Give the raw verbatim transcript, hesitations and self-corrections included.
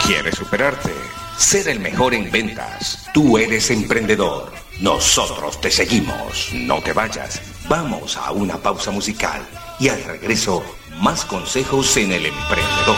¿Quieres superarte? Ser el mejor en ventas. Tú eres emprendedor. Nosotros te seguimos. No te vayas. Vamos a una pausa musical y al regreso, más consejos en El Emprendedor.